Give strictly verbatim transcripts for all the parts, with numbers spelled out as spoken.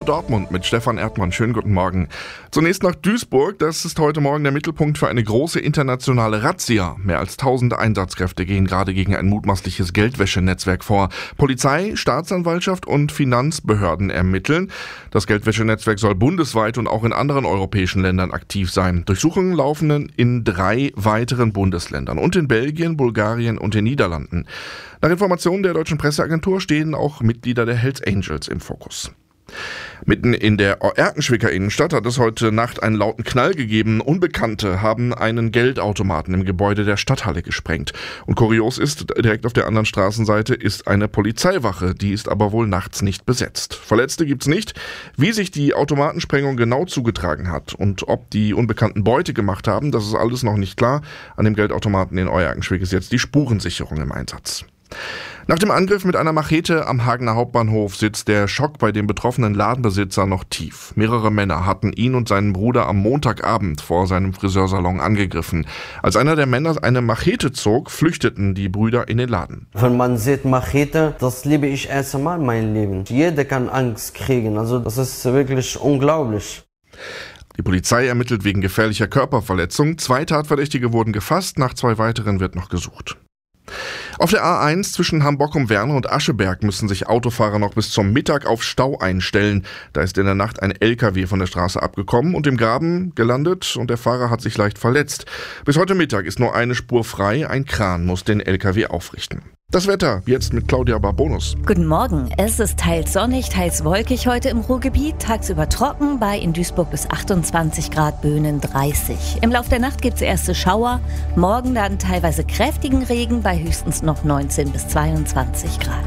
Dortmund mit Stefan Erdmann. Schönen guten Morgen. Zunächst nach Duisburg. Das ist heute Morgen der Mittelpunkt für eine große internationale Razzia. Mehr als tausend Einsatzkräfte gehen gerade gegen ein mutmaßliches Geldwäschenetzwerk vor. Polizei, Staatsanwaltschaft und Finanzbehörden ermitteln. Das Geldwäschenetzwerk soll bundesweit und auch in anderen europäischen Ländern aktiv sein. Durchsuchungen laufen in drei weiteren Bundesländern und in Belgien, Bulgarien und den Niederlanden. Nach Informationen der deutschen Presseagentur stehen auch Mitglieder der Hells Angels im Fokus. Mitten in der Erkenschwicker Innenstadt hat es heute Nacht einen lauten Knall gegeben. Unbekannte haben einen Geldautomaten im Gebäude der Stadthalle gesprengt. Und kurios ist, direkt auf der anderen Straßenseite ist eine Polizeiwache, die ist aber wohl nachts nicht besetzt. Verletzte gibt's nicht. Wie sich die Automatensprengung genau zugetragen hat und ob die Unbekannten Beute gemacht haben, das ist alles noch nicht klar. An dem Geldautomaten in Euerkenschwick ist jetzt die Spurensicherung im Einsatz. Nach dem Angriff mit einer Machete am Hagener Hauptbahnhof sitzt der Schock bei dem betroffenen Ladenbesitzer noch tief. Mehrere Männer hatten ihn und seinen Bruder am Montagabend vor seinem Friseursalon angegriffen. Als einer der Männer eine Machete zog, flüchteten die Brüder in den Laden. Wenn man sieht Machete, das liebe ich erst einmal mein Leben. Jeder kann Angst kriegen, also das ist wirklich unglaublich. Die Polizei ermittelt wegen gefährlicher Körperverletzung. Zwei Tatverdächtige wurden gefasst, nach zwei weiteren wird noch gesucht. Auf der A eins zwischen Hamburg-Werne und Ascheberg müssen sich Autofahrer noch bis zum Mittag auf Stau einstellen. Da ist in der Nacht ein L K W von der Straße abgekommen und im Graben gelandet und der Fahrer hat sich leicht verletzt. Bis heute Mittag ist nur eine Spur frei, ein Kran muss den L K W aufrichten. Das Wetter, jetzt mit Claudia Barbonus. Guten Morgen. Es ist teils sonnig, teils wolkig heute im Ruhrgebiet. Tagsüber trocken, bei in Duisburg bis achtundzwanzig Grad, Böhnen dreißig. Im Laufe der Nacht gibt es erste Schauer. Morgen dann teilweise kräftigen Regen, bei höchstens noch neunzehn bis zweiundzwanzig Grad.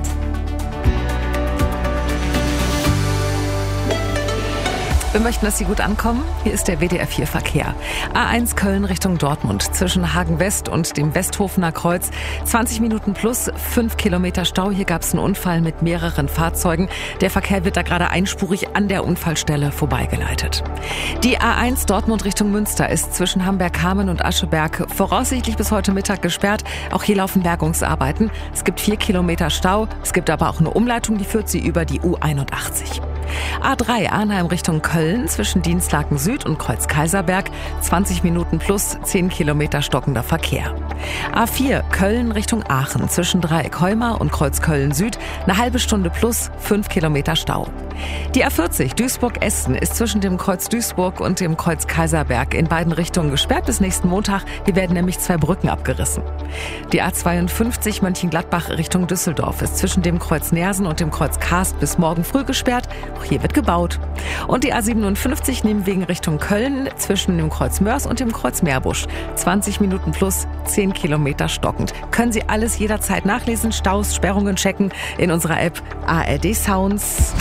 Wir möchten, dass Sie gut ankommen. Hier ist der W D R vier Verkehr. A eins Köln Richtung Dortmund zwischen Hagen West und dem Westhofener Kreuz. zwanzig Minuten plus fünf Kilometer Stau. Hier gab es einen Unfall mit mehreren Fahrzeugen. Der Verkehr wird da gerade einspurig an der Unfallstelle vorbeigeleitet. Die A eins Dortmund Richtung Münster ist zwischen Hamberg-Hameln und Ascheberg voraussichtlich bis heute Mittag gesperrt. Auch hier laufen Bergungsarbeiten. Es gibt vier Kilometer Stau. Es gibt aber auch eine Umleitung, die führt sie über die U einundachtzig. A drei Arnheim Richtung Köln zwischen Dienstlaken Süd und Kreuz Kaiserberg, zwanzig Minuten plus zehn Kilometer stockender Verkehr. A vier Köln Richtung Aachen zwischen Dreieck Heumar und Kreuz Köln Süd, eine halbe Stunde plus fünf Kilometer Stau. Die A vierzig Duisburg-Essen ist zwischen dem Kreuz Duisburg und dem Kreuz Kaiserberg in beiden Richtungen gesperrt bis nächsten Montag. Hier werden nämlich zwei Brücken abgerissen. Die A zweiundfünfzig Mönchengladbach Richtung Düsseldorf ist zwischen dem Kreuz Nersen und dem Kreuz Karst bis morgen früh gesperrt. Auch hier wird gebaut. Und die A siebenundfünfzig Nehmwegen Richtung Köln zwischen dem Kreuz Mörs und dem Kreuz Meerbusch. zwanzig Minuten plus zehn Kilometer stockend. Können Sie alles jederzeit nachlesen, Staus, Sperrungen checken in unserer App A R D Sounds.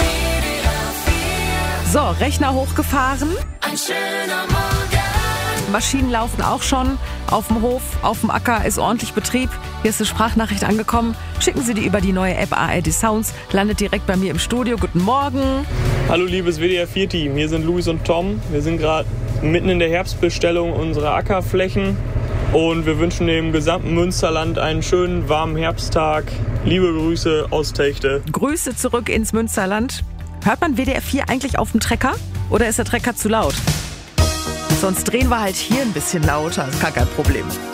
So, Rechner hochgefahren. Ein schöner Morgen. Maschinen laufen auch schon. Auf dem Hof, auf dem Acker ist ordentlich Betrieb. Hier ist eine Sprachnachricht angekommen. Schicken Sie die über die neue App A R D Sounds. Landet direkt bei mir im Studio. Guten Morgen. Hallo liebes W D R vier Team, hier sind Luis und Tom. Wir sind gerade mitten in der Herbstbestellung unserer Ackerflächen. Und wir wünschen dem gesamten Münsterland einen schönen, warmen Herbsttag. Liebe Grüße aus Techte. Grüße zurück ins Münsterland. Hört man W D R vier eigentlich auf dem Trecker? Oder ist der Trecker zu laut? Sonst drehen wir halt hier ein bisschen lauter, ist gar kein Problem.